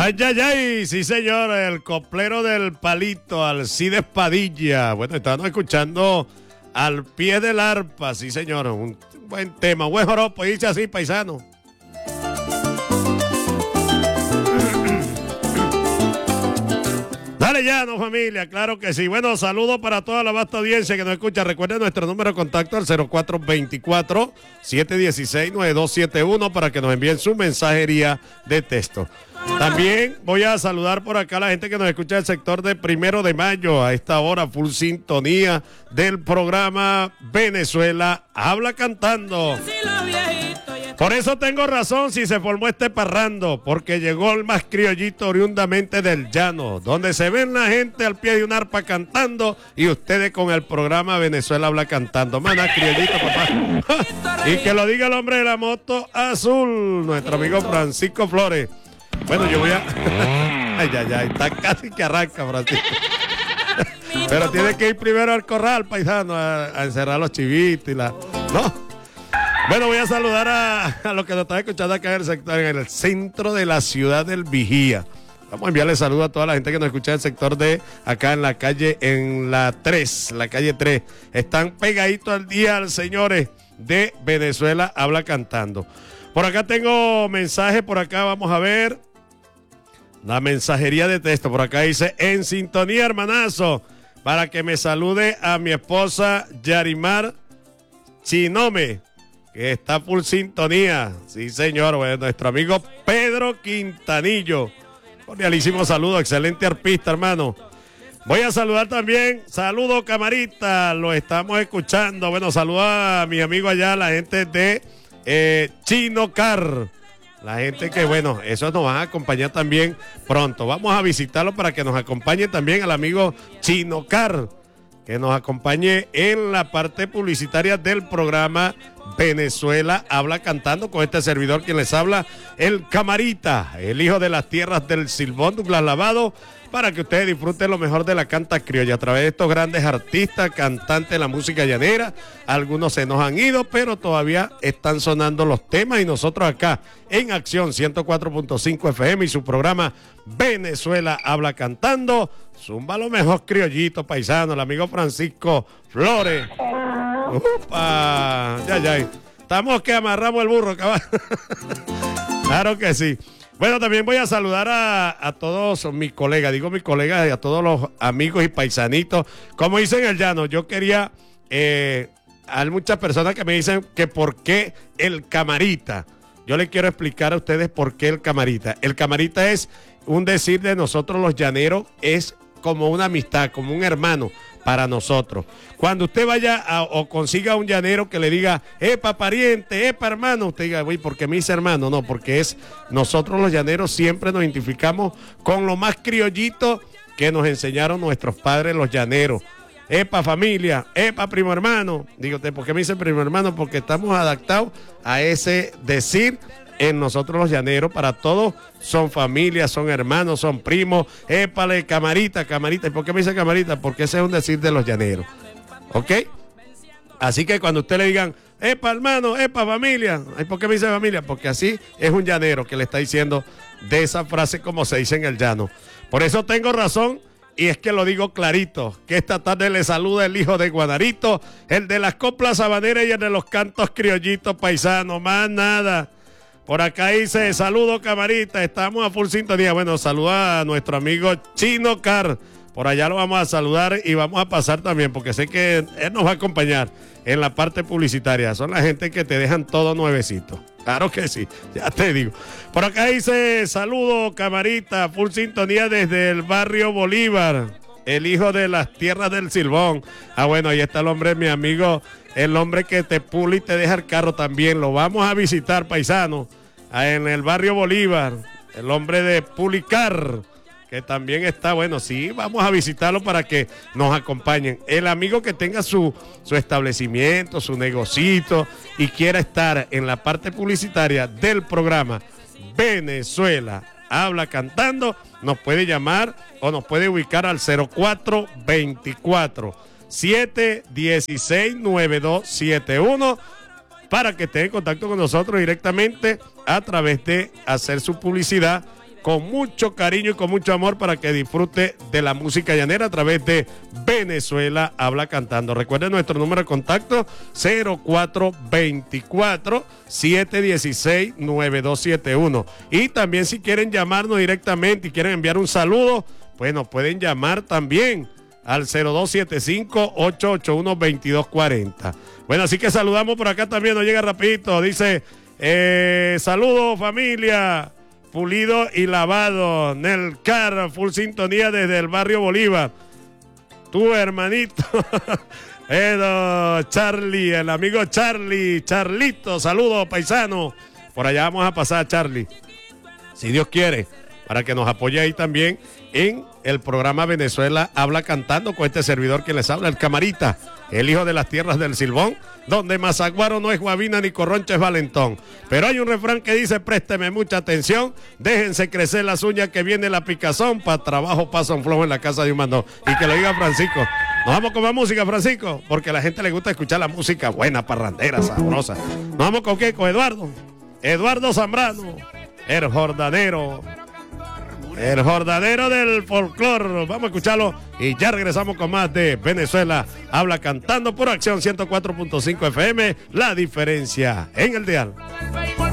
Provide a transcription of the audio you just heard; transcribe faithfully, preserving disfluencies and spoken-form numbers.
Ay, ay, ay, sí señor, el coplero del palito, Alcides Padilla. Bueno, estamos escuchando Al pie del arpa, sí señor, un buen tema, un buen joropo, dice así, paisano. Dale ya, no familia, claro que sí. Bueno, saludos para toda la vasta audiencia que nos escucha. Recuerden nuestro número de contacto al cero cuatro veinticuatro, siete dieciséis, noventa y dos setenta y uno para que nos envíen su mensajería de texto. También voy a saludar por acá a la gente que nos escucha del sector de Primero de Mayo, a esta hora full sintonía del programa Venezuela Habla Cantando. Por eso tengo razón si se formó este parrando, porque llegó el más criollito oriundamente del llano, donde se ven la gente al pie de un arpa cantando y ustedes con el programa Venezuela Habla Cantando. Mana, criollito, papá. Y que lo diga el hombre de la moto azul, nuestro amigo Francisco Flores. Bueno, yo voy a... Ay, ay, ay, está casi que arranca, Francisco. Pero tiene que ir primero al corral, paisano, a, a encerrar los chivitos y la... ¿No? Bueno, voy a saludar a, a los que nos están escuchando acá en el sector, en el centro de la ciudad del Vigía. Vamos a enviarle saludos a toda la gente que nos escucha en el sector de acá en la calle, en la tres, la calle tres. Están pegaditos al día, señores, de Venezuela Habla Cantando. Por acá tengo mensaje, por acá vamos a ver la mensajería de texto. Por acá dice, en sintonía, hermanazo, para que me salude a mi esposa Yarimar Chinome, que está full sintonía. Sí, señor, bueno, nuestro amigo Pedro Quintanillo. Cordialísimo saludo, excelente arpista, hermano. Voy a saludar también, saludo camarita, lo estamos escuchando. Bueno, saludo a mi amigo allá, la gente de eh, Chino Car. La gente que, bueno, esos nos van a acompañar también pronto. Vamos a visitarlo para que nos acompañe también al amigo Chino Car, que nos acompañe en la parte publicitaria del programa Venezuela Habla Cantando, con este servidor quien les habla, el Camarita, el hijo de las tierras del Silbón, Douglas Lavado, para que ustedes disfruten lo mejor de la canta criolla a través de estos grandes artistas, cantantes de la música llanera. Algunos se nos han ido, pero todavía están sonando los temas y nosotros acá en Acción ciento cuatro punto cinco F M y su programa Venezuela Habla Cantando, zumba lo mejor criollito paisano, el amigo Francisco Flores. Upa, ya, ya. Estamos que amarramos el burro, caballo. Claro que sí. Bueno, también voy a saludar a, a todos mis colegas, digo mis colegas y a todos los amigos y paisanitos. Como dicen el llano, yo quería, eh, hay muchas personas que me dicen que por qué el Camarita. Yo les quiero explicar a ustedes por qué el Camarita. El Camarita es un decir de nosotros los llaneros, es como una amistad, como un hermano para nosotros. Cuando usted vaya a, o consiga un llanero que le diga, epa pariente, epa hermano, usted diga, güey, ¿por qué me dice hermano? No, porque es, nosotros los llaneros siempre nos identificamos con lo más criollito que nos enseñaron nuestros padres los llaneros. Epa familia, epa primo hermano. Digo, ¿por qué me dice primo hermano? Porque estamos adaptados a ese decir en nosotros los llaneros. Para todos son familias, son hermanos, son primos. Épale, camarita, camarita. ¿Y por qué me dice camarita? Porque ese es un decir de los llaneros. ¿Ok? Así que cuando usted le digan, epa hermano, epa familia. ¿Y por qué me dice familia? Porque así es un llanero que le está diciendo de esa frase como se dice en el llano. Por eso tengo razón. Y es que lo digo clarito, que esta tarde le saluda el hijo de Guanarito, el de las coplas habaneras y el de los cantos criollitos paisanos, más nada. Por acá dice, saludo camarita, estamos a full sintonía. Bueno, saluda a nuestro amigo Chino Car, por allá lo vamos a saludar y vamos a pasar también, porque sé que él nos va a acompañar en la parte publicitaria. Son la gente que te dejan todo nuevecito. Claro que sí, ya te digo. Por acá dice, saludo camarita, full sintonía desde el barrio Bolívar, el hijo de las tierras del Silbón. Ah, bueno, ahí está el hombre, mi amigo, el hombre que te pula y te deja el carro también. Lo vamos a visitar, paisano, en el barrio Bolívar, el hombre de Pulicar, que también está, bueno, sí, vamos a visitarlo para que nos acompañen. El amigo que tenga su, su establecimiento, su negocito y quiera estar en la parte publicitaria del programa Venezuela Habla Cantando, nos puede llamar o nos puede ubicar al cero cuatro veinticuatro, siete dieciséis, noventa y dos setenta y uno para que esté en contacto con nosotros directamente a través de hacer su publicidad con mucho cariño y con mucho amor para que disfrute de la música llanera a través de Venezuela Habla Cantando. Recuerden nuestro número de contacto cero cuatro veinticuatro, siete dieciséis, noventa y dos setenta y uno. Y también si quieren llamarnos directamente y quieren enviar un saludo, pues nos pueden llamar también al cero dos siete cinco, ocho ocho uno, dos dos cuatro cero. Bueno, así que saludamos por acá también, nos llega rapidito, dice, eh, saludos familia, pulido y lavado, Nelcar, full sintonía desde el barrio Bolívar, tu hermanito, Edo, Charlie, el amigo Charlie, Charlito, saludos paisano, por allá vamos a pasar Charlie, si Dios quiere, para que nos apoye ahí también en el programa Venezuela Habla Cantando con este servidor que les habla, el Camarita, el hijo de las tierras del Silbón, donde Mazaguaro no es Guavina ni Corroncha es Valentón. Pero hay un refrán que dice, présteme mucha atención, déjense crecer las uñas que viene la picazón, para trabajo pasa un flojo en la casa de un mandón. Y que lo diga Francisco. Nos vamos con más música, Francisco, porque a la gente le gusta escuchar la música buena, parrandera, sabrosa. Nos vamos con qué, con Eduardo. Eduardo Zambrano, el jordanero. El jordanero del folclor. Vamos a escucharlo y ya regresamos con más de Venezuela Habla Cantando por Acción ciento cuatro punto cinco F M. La diferencia en el dial.